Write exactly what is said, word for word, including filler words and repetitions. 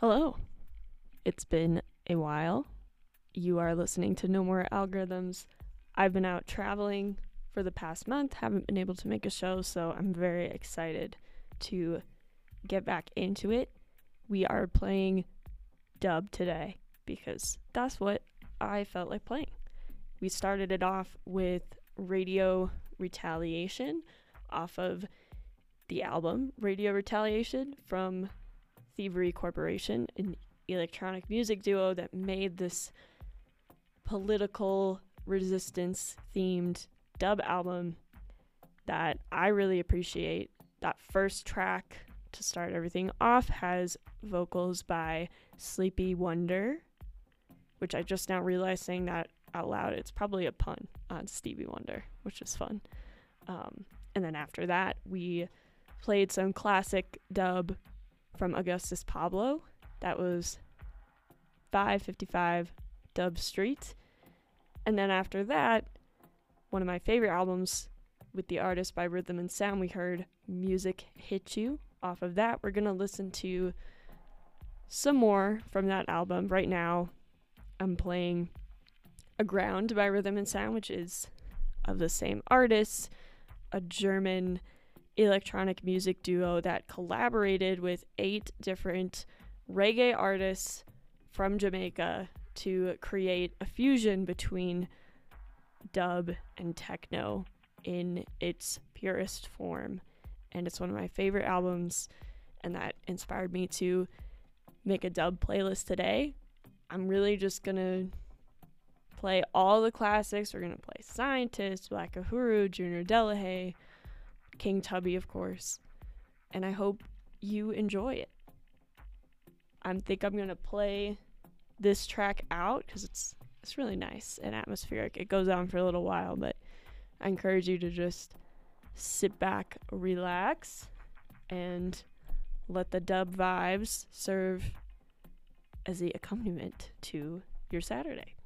Hello. It's been a while. You are listening to No More Algorithms. I've been out traveling for the past month, haven't been able to make a show, so I'm very excited to get back into it. We are playing dub today because that's what I felt like playing. We started it off with Radio Retaliation off of the album Radio Retaliation from Thievery Corporation, an electronic music duo that made this political resistance themed dub album that I really appreciate. That first track to start everything off has vocals by Sleepy Wonder, which I just now realized saying that out loud, it's probably a pun on Stevie Wonder, which is fun. Um, and then after that, we played some classic dub from Augustus Pablo. That was five fifty-five Dub Street. And then after that, one of my favorite albums with the artist by Rhythm and Sound, we heard Music Hit You. Off of that, we're going to listen to some more from that album. Right now, I'm playing Aground by Rhythm and Sound, which is of the same artist, a German electronic music duo that collaborated with eight different reggae artists from Jamaica to create a fusion between dub and techno in its purest form. And it's one of my favorite albums, and that inspired me to make a dub playlist today. I'm really just gonna play all the classics. We're gonna play Scientist, Black Uhuru, Junior Delahaye, King Tubby, of course, and I hope you enjoy it. I think I'm gonna play this track out because it's it's really nice and atmospheric. It goes on for a little while, but I encourage you to just sit back, relax, and let the dub vibes serve as the accompaniment to your Saturday.